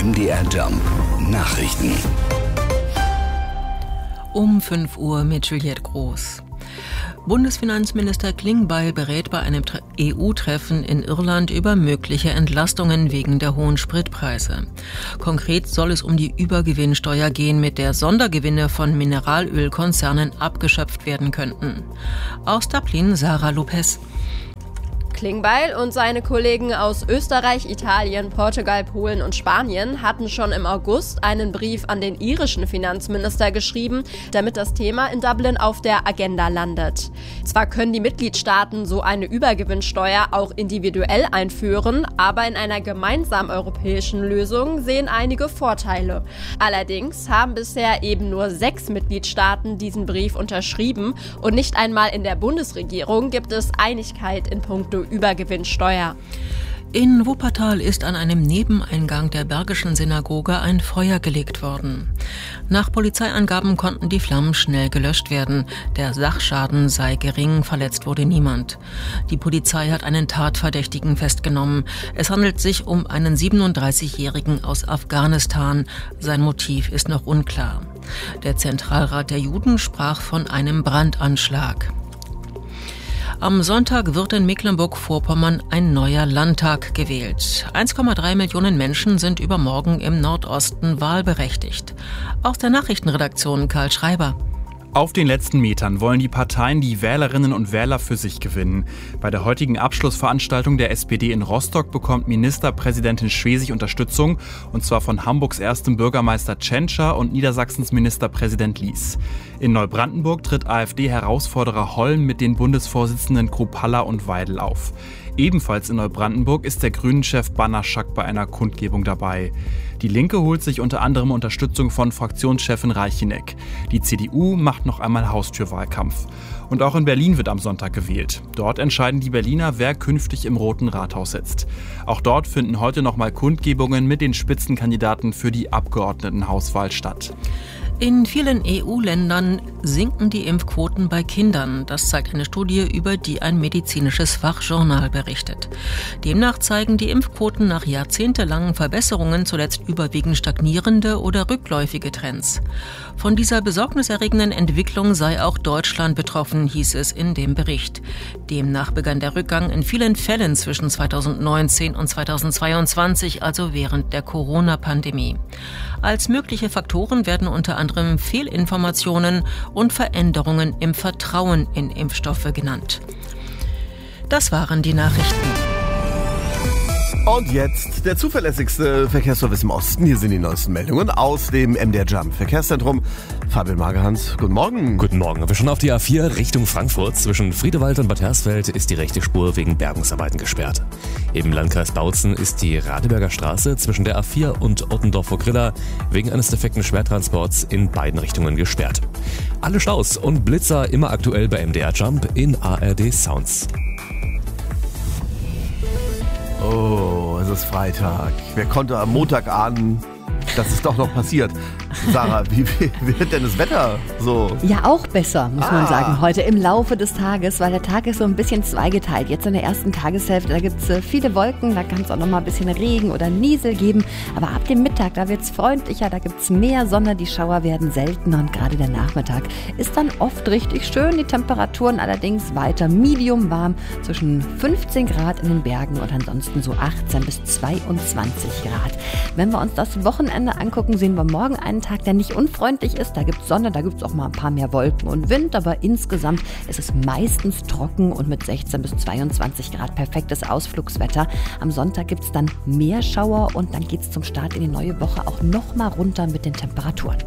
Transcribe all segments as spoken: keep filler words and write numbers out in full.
M D R Jump Nachrichten. Um fünf Uhr mit Juliette Groß. Bundesfinanzminister Klingbeil berät bei einem E U-Treffen in Irland über mögliche Entlastungen wegen der hohen Spritpreise. Konkret soll es um die Übergewinnsteuer gehen, mit der Sondergewinne von Mineralölkonzernen abgeschöpft werden könnten. Aus Dublin Sarah Lopez. Klingbeil und seine Kollegen aus Österreich, Italien, Portugal, Polen und Spanien hatten schon im August einen Brief an den irischen Finanzminister geschrieben, damit das Thema in Dublin auf der Agenda landet. Zwar können die Mitgliedstaaten so eine Übergewinnsteuer auch individuell einführen, aber in einer gemeinsamen europäischen Lösung sehen einige Vorteile. Allerdings haben bisher eben nur sechs Mitgliedstaaten diesen Brief unterschrieben und nicht einmal in der Bundesregierung gibt es Einigkeit in puncto Übergewinnsteuer. In Wuppertal ist an einem Nebeneingang der Bergischen Synagoge ein Feuer gelegt worden. Nach Polizeiangaben konnten die Flammen schnell gelöscht werden. Der Sachschaden sei gering, verletzt wurde niemand. Die Polizei hat einen Tatverdächtigen festgenommen. Es handelt sich um einen siebenunddreißigjährigen aus Afghanistan. Sein Motiv ist noch unklar. Der Zentralrat der Juden sprach von einem Brandanschlag. Am Sonntag wird in Mecklenburg-Vorpommern ein neuer Landtag gewählt. eins Komma drei Millionen Menschen sind übermorgen im Nordosten wahlberechtigt. Aus der Nachrichtenredaktion Karl Schreiber. Auf den letzten Metern wollen die Parteien die Wählerinnen und Wähler für sich gewinnen. Bei der heutigen Abschlussveranstaltung der S P D in Rostock bekommt Ministerpräsidentin Schwesig Unterstützung, und zwar von Hamburgs erstem Bürgermeister Tschentscher und Niedersachsens Ministerpräsident Lies. In Neubrandenburg tritt AfD-Herausforderer Holm mit den Bundesvorsitzenden Kruppalla und Weidel auf. Ebenfalls in Neubrandenburg ist der Grünen-Chef Banaschak bei einer Kundgebung dabei. Die Linke holt sich unter anderem Unterstützung von Fraktionschefin Reicheneck. Die C D U macht noch einmal Haustürwahlkampf. Und auch in Berlin wird am Sonntag gewählt. Dort entscheiden die Berliner, wer künftig im Roten Rathaus sitzt. Auch dort finden heute noch mal Kundgebungen mit den Spitzenkandidaten für die Abgeordnetenhauswahl statt. In vielen E U-Ländern sinken die Impfquoten bei Kindern. Das zeigt eine Studie, über die ein medizinisches Fachjournal berichtet. Demnach zeigen die Impfquoten nach jahrzehntelangen Verbesserungen zuletzt überwiegend stagnierende oder rückläufige Trends. Von dieser besorgniserregenden Entwicklung sei auch Deutschland betroffen, hieß es in dem Bericht. Demnach begann der Rückgang in vielen Fällen zwischen zweitausendneunzehn und zweitausendzweiundzwanzig, also während der Corona-Pandemie. Als mögliche Faktoren werden unter anderem Fehlinformationen und Veränderungen im Vertrauen in Impfstoffe genannt. Das waren die Nachrichten. Und jetzt der zuverlässigste Verkehrsservice im Osten. Hier sind die neuesten Meldungen aus dem M D R Jump Verkehrszentrum. Fabian Magerhans, guten Morgen. Guten Morgen. Wir schon auf die A vier Richtung Frankfurt. Zwischen Friedewald und Bad Hersfeld ist die rechte Spur wegen Bergungsarbeiten gesperrt. Im Landkreis Bautzen ist die Radeberger Straße zwischen der A vier und Ottendorf vor Grilla wegen eines defekten Schwertransports in beiden Richtungen gesperrt. Alle Staus und Blitzer immer aktuell bei M D R Jump in A R D Sounds. Oh, es ist Freitag. Wer konnte am Montag ahnen, dass es doch noch passiert? Sarah, wie, wie wird denn das Wetter so? Ja, auch besser, muss ah. man sagen, heute im Laufe des Tages, weil der Tag ist so ein bisschen zweigeteilt. Jetzt in der ersten Tageshälfte, da gibt es viele Wolken, da kann es auch noch mal ein bisschen Regen oder Niesel geben. Aber ab dem Mittag, da wird es freundlicher, da gibt es mehr Sonne, die Schauer werden seltener und gerade der Nachmittag ist dann oft richtig schön. Die Temperaturen allerdings weiter medium warm, zwischen fünfzehn Grad in den Bergen und ansonsten so achtzehn bis zweiundzwanzig Grad. Wenn wir uns das Wochenende angucken, sehen wir morgen einen Tag, der nicht unfreundlich ist. Da gibt es Sonne, da gibt es auch mal ein paar mehr Wolken und Wind, aber insgesamt ist es meistens trocken und mit sechzehn bis zweiundzwanzig Grad perfektes Ausflugswetter. Am Sonntag gibt es dann mehr Schauer und dann geht es zum Start in die neue Woche auch noch mal runter mit den Temperaturen.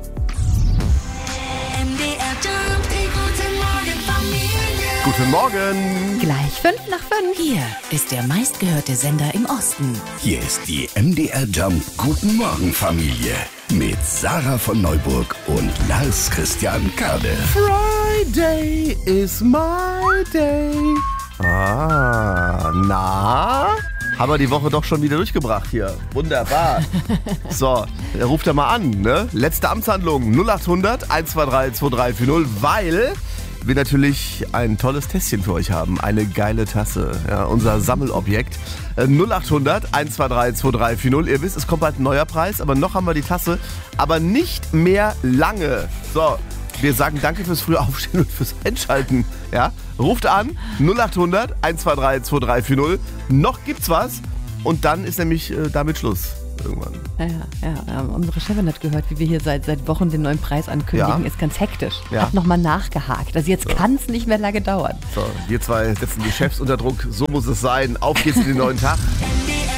Guten Morgen. Gleich fünf nach fünf. Hier ist der meistgehörte Sender im Osten. Hier ist die M D R Jump Guten Morgen Familie mit Sarah von Neuburg und Lars Christian Kade. Friday is my day. Ah, na? Haben wir die Woche doch schon wieder durchgebracht hier. Wunderbar. So, er ruft ja mal an, ne? Letzte Amtshandlung null acht hundert eins zwei drei zwei drei vier null, weil wir natürlich ein tolles Tässchen für euch haben. Eine geile Tasse. Ja, unser Sammelobjekt. Äh, null acht hundert eins zwei drei zwei drei vier null. Ihr wisst, es kommt bald ein neuer Preis, aber noch haben wir die Tasse. Aber nicht mehr lange. So, wir sagen danke fürs frühe Aufstehen und fürs Einschalten. Ja, ruft an null acht hundert eins zwei drei zwei drei vier null. Noch gibt's was und dann ist nämlich äh, damit Schluss. Irgendwann. Ja, ja, ja, unsere Chefin hat gehört, wie wir hier seit, seit Wochen den neuen Preis ankündigen. Ja. Ist ganz hektisch. Ja. Hat nochmal nachgehakt. Also jetzt So. kann es nicht mehr lange dauern. So, wir zwei setzen die Chefs unter Druck. So muss es sein. Auf geht's in den neuen Tag.